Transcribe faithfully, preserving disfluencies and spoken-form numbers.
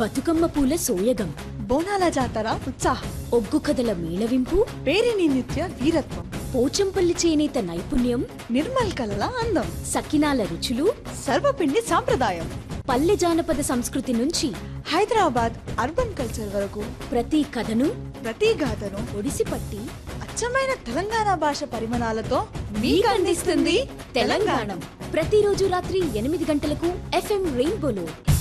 బతుకమ్మ పూల సోయగం, బోనాల జాతర ఉత్సాహం, ఒగ్గు కథల మేళవింపు, పేరిని నిత్య వీరత్వం, పోచంపల్లి చేనేత నైపుణ్యం, నిర్మల్ కలల అందం, సకినాల రుచులు, సర్వపిండి సాంప్రదాయం, పల్లె జానపద సంస్కృతి నుంచి హైదరాబాద్ అర్బన్ కల్చర్ వరకు ప్రతి కథను, ప్రతి గాథను ఒడిసిపట్టి అచ్చమైన తెలంగాణ భాష పరిమాణాలతో మీకు అందిస్తుంది తెలంగాణ. ప్రతిరోజు రాత్రి ఎనిమిది గంటలకు ఎఫ్ఎం రెయిన్బోలో.